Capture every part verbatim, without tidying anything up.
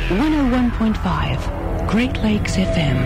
one oh one point five, Great Lakes F M.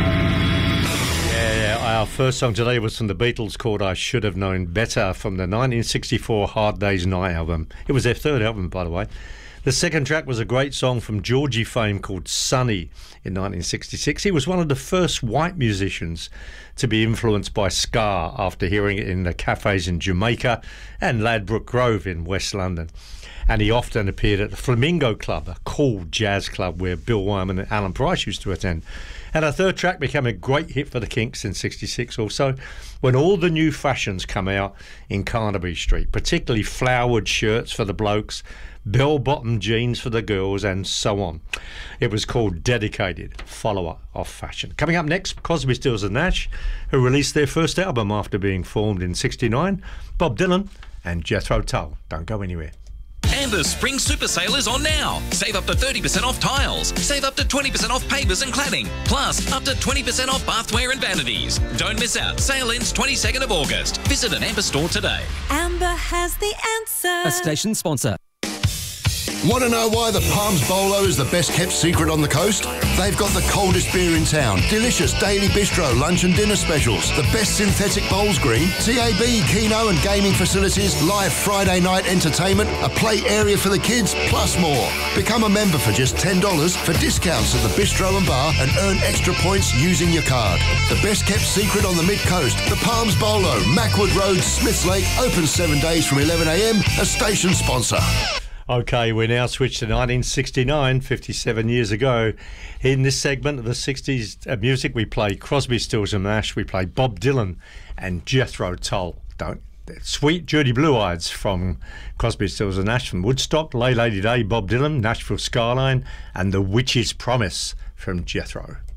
Yeah, our first song today was from the Beatles called I Should Have Known Better from the nineteen sixty-four Hard Day's Night album. It was their third album, by the way. The second track was a great song from Georgie fame called Sonny in nineteen sixty-six. He was one of the first white musicians to be influenced by ska after hearing it in the cafes in Jamaica and Ladbroke Grove in West London. And he often appeared at the Flamingo Club, a cool jazz club where Bill Wyman and Alan Price used to attend. And our third track became a great hit for the Kinks in sixty-six also, when all the new fashions come out in Carnaby Street, particularly flowered shirts for the blokes, bell-bottom jeans for the girls, and so on. It was called Dedicated, follower of fashion. Coming up next, Crosby, Stills and Nash, who released their first album after being formed in sixty-nine, Bob Dylan and Jethro Tull. Don't go anywhere. Amber's Spring Super Sale is on now. Save up to thirty percent off tiles. Save up to twenty percent off pavers and cladding. Plus, up to twenty percent off bathware and vanities. Don't miss out. Sale ends twenty-second of August. Visit an Amber store today. Amber has the answer. A station sponsor. Want to know why the Palms Bolo is the best kept secret on the coast? They've got the coldest beer in town, delicious daily bistro lunch and dinner specials, the best synthetic bowls green, T A B, Keno and gaming facilities, live Friday night entertainment, a play area for the kids, plus more. Become a member for just ten dollars for discounts at the bistro and bar and earn extra points using your card. The best kept secret on the mid-coast, the Palms Bolo, Mackwood Road, Smiths Lake, open seven days from eleven a m, a station sponsor. OK, we now switch to nineteen sixty-nine, fifty-seven years ago. In this segment of the sixties uh, music, we play Crosby, Stills and Nash, we play Bob Dylan and Jethro Tull. Don't Sweet Dirty Blue Eyes from Crosby, Stills and Nash from Woodstock, Lay Lady Day, Bob Dylan, Nashville Skyline, and The Witch's Promise from Jethro.